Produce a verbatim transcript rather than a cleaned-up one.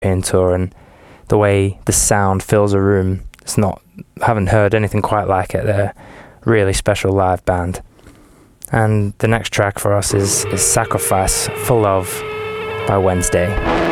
European tour, and the way the sound fills a room, it's not, I haven't heard anything quite like it. They're a really special live band. And the next track for us is, is Sacrifice for Love by Wednesday.